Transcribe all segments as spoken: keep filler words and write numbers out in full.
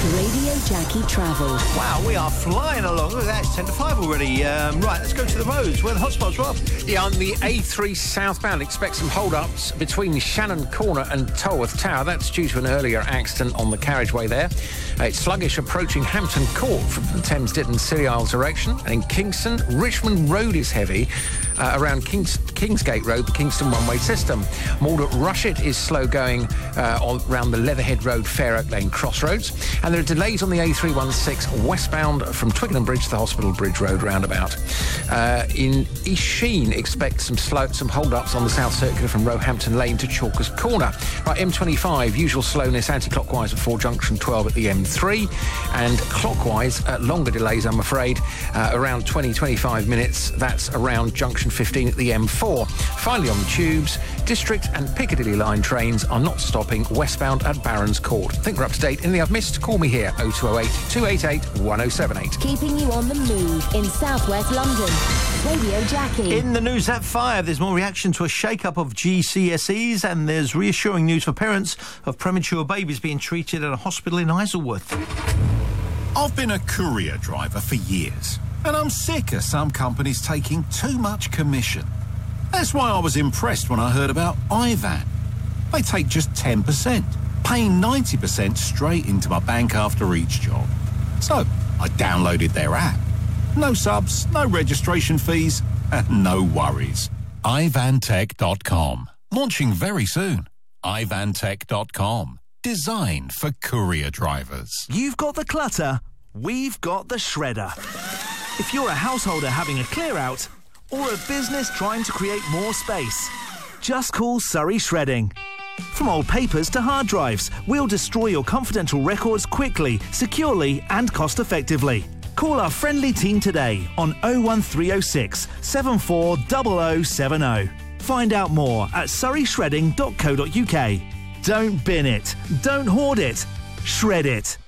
Radio Jackie Travel. Wow, we are flying along. Look at that, it's ten to five already. Um, right, let's go to the roads. Where the hotspots, Rob? Yeah, on the A three southbound, expect some hold-ups between Shannon Corner and Tolworth Tower. That's due to an earlier accident on the carriageway there. Uh, it's sluggish approaching Hampton Court from the Thames Ditton Scilly Isles direction. And in Kingston, Richmond Road is heavy uh, around Kings- Kingsgate Road, the Kingston one-way system. More at Rushet is slow going uh, on, around the Leatherhead Road, Fair Oak Lane crossroads. And there are delays on the A three sixteen westbound from Twickenham Bridge to the Hospital Bridge Road roundabout. Uh, in East Sheen, expect some slow, some hold-ups on the South Circular from Roehampton Lane to Chalkers Corner. Right, M twenty-five, usual slowness anti-clockwise before junction twelve at the M three, and clockwise, uh, longer delays, I'm afraid, uh, around twenty to twenty-five minutes. That's around junction fifteen at the M four. Finally, on the tubes, District and Piccadilly line trains are not stopping westbound at Barons Court. Think we're up to date. Anything I've missed, call me here, oh two oh eight, two eight eight, one oh seven eight. Keeping you on the move in southwest London. Radio Jackie. In the news at five, there's more reaction to a shake-up of G C S Es, and there's reassuring news for parents of premature babies being treated at a hospital in Isleworth. I've been a courier driver for years, and I'm sick of some companies taking too much commission. That's why I was impressed when I heard about iVan. They take just ten percent, paying ninety percent straight into my bank after each job. So I downloaded their app. No subs, no registration fees, and no worries. i van tech dot com. Launching very soon. i van tech dot com. Designed for courier drivers. You've got the clutter, we've got the shredder. If you're a householder having a clear out, or a business trying to create more space, just call Surrey Shredding. From old papers to hard drives, we'll destroy your confidential records quickly, securely and cost effectively. Call our friendly team today on oh one three oh six, seven four oh oh seven oh. Find out more at surrey shredding dot co dot uk. Don't bin it, don't hoard it, shred it.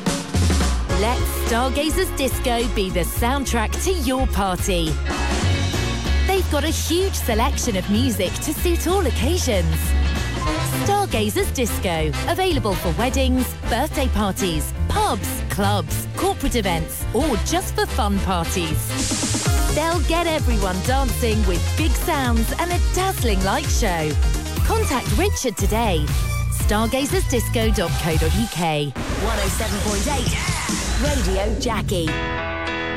Let Stargazers Disco be the soundtrack to your party. They've got a huge selection of music to suit all occasions. Stargazers Disco, available for weddings, birthday parties, pubs, clubs, corporate events, or just for fun parties. They'll get everyone dancing with big sounds and a dazzling light show. Contact Richard today. stargazers disco dot co dot uk. one oh seven point eight Radio Jackie.